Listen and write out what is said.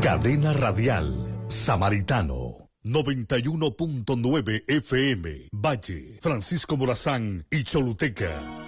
Cadena Radial Samaritano 91.9 FM Valle, Francisco Morazán y Choluteca.